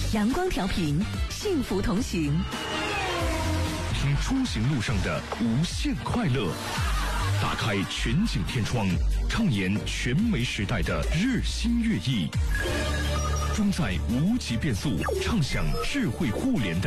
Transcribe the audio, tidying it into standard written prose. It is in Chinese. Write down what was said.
阳光调频，幸福同行。 听出行路上的无限快乐，打开全景天窗，畅言全媒时代的日新月异，装载无极变速，畅享智慧互联的